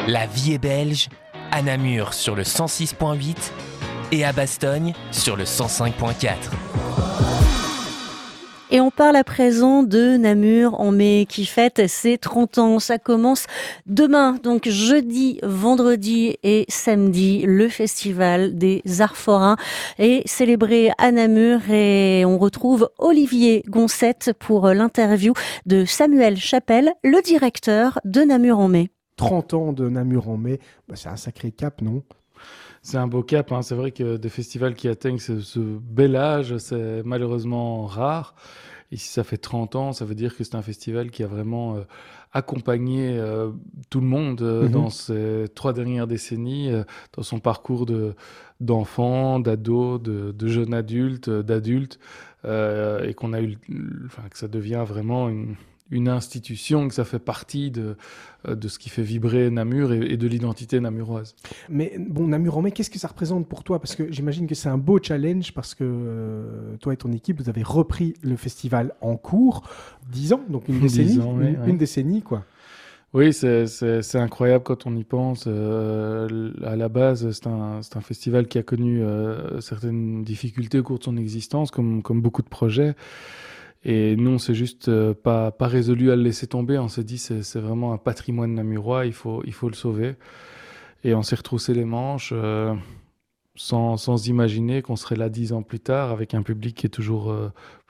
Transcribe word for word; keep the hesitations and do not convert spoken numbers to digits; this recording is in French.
La vie est belge, à Namur sur le cent six point huit et à Bastogne sur le cent cinq point quatre. Et on parle à présent de Namur en mai qui fête ses trente ans. Ça commence demain, donc jeudi, vendredi et samedi. Le festival des arts forains est célébré à Namur et on retrouve Olivier Goncette pour l'interview de Samuel Chapelle, le directeur de Namur en mai. trente ans de Namur en mai, bah c'est un sacré cap, non ? C'est un beau cap, hein. C'est vrai que des festivals qui atteignent ce, ce bel âge, c'est malheureusement rare. Et si ça fait trente ans, ça veut dire que c'est un festival qui a vraiment euh, accompagné euh, tout le monde euh, mm-hmm. dans ces trois dernières décennies, euh, dans son parcours de, d'enfants, d'ados, de, de jeunes adultes, d'adultes, euh, et qu'on a eu, enfin, que ça devient vraiment une... une institution, que ça fait partie de, de ce qui fait vibrer Namur et, et de l'identité namuroise. Mais bon, Namur en mai, qu'est-ce que ça représente pour toi ? Parce que j'imagine que c'est un beau challenge parce que euh, toi et ton équipe, vous avez repris le festival en cours, dix ans, donc une décennie, ans, oui, une, ouais. une décennie, quoi. Oui, c'est, c'est, c'est incroyable quand on y pense. Euh, à la base, c'est un, c'est un festival qui a connu euh, certaines difficultés au cours de son existence, comme, comme beaucoup de projets. Et nous, on s'est juste euh, pas, pas résolu à le laisser tomber. On s'est dit, c'est, c'est vraiment un patrimoine namurois, il faut, il faut le sauver. Et on s'est retroussé les manches euh, sans, sans imaginer qu'on serait là dix ans plus tard avec un public qui est toujours euh,